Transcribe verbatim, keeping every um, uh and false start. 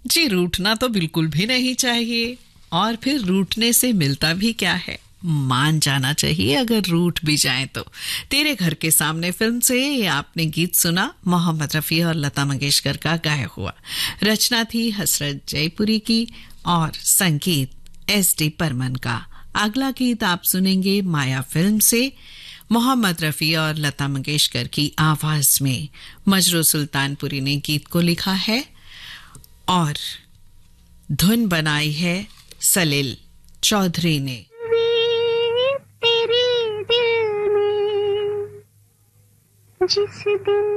जी, रूठना तो बिल्कुल भी नहीं चाहिए। और फिर रूठने से मिलता भी क्या है? मान जाना चाहिए अगर रूठ भी जाए तो। तेरे घर के सामने फिल्म से ये आपने गीत सुना, मोहम्मद रफ़ी और लता मंगेशकर का गाया हुआ। रचना थी हसरत जयपुरी की और संगीत एस डी बर्मन का। अगला गीत आप सुनेंगे माया फिल्म से, मोहम्मद रफ़ी और लता मंगेशकर की आवाज में। मजरू सुल्तानपुरी ने गीत को लिखा है और धुन बनाई है सलील चौधरी ने। तेरे दिल में जिस दिन